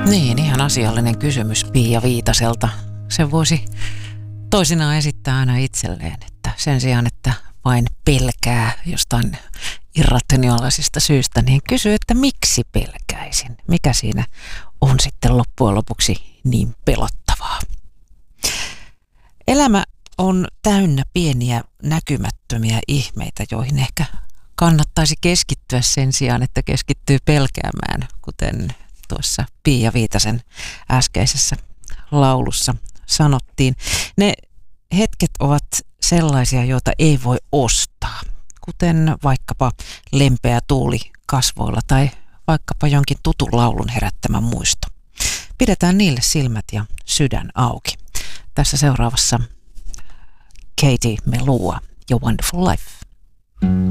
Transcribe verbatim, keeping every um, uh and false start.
Niin, ihan asiallinen kysymys Pia Viitaselta. Sen voisi toisinaan esittää aina itselleen, että sen sijaan, että vain pelkää jostain irrationaalisista syystä, niin kysyy, että miksi pelkäisin? Mikä siinä on sitten loppujen lopuksi niin pelottavaa? Elämä on täynnä pieniä näkymättömiä ihmeitä, joihin ehkä kannattaisi keskittyä sen sijaan, että keskittyy pelkäämään, kuten tuossa Pia Viitasen äskeisessä laulussa sanottiin. Ne hetket ovat sellaisia, joita ei voi ostaa, kuten vaikkapa lempeä tuuli kasvoilla tai vaikkapa jonkin tutun laulun herättämä muisto. Pidetään niille silmät ja sydän auki. Tässä seuraavassa Katie Melua, Your Wonderful Life.